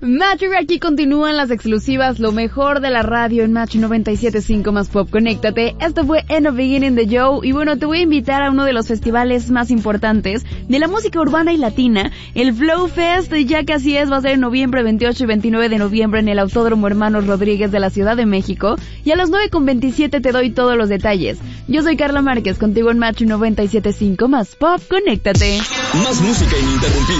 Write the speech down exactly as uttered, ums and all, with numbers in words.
Match, aquí continúan las exclusivas, lo mejor de la radio en Match noventa y siete punto cinco más Pop. Conéctate. Esto fue In the Beginning de Joe. Y bueno, te voy a invitar a uno de los festivales más importantes de la música urbana y latina, el Flow Fest. Ya que así es, va a ser en noviembre veintiocho y veintinueve de noviembre en el Autódromo Hermanos Rodríguez de la Ciudad de México. Y a las nueve con veintisiete te doy todos los detalles. Yo soy Carla Márquez, contigo en Match noventa y siete punto cinco más Pop. Conéctate. Más música ininterrumpida.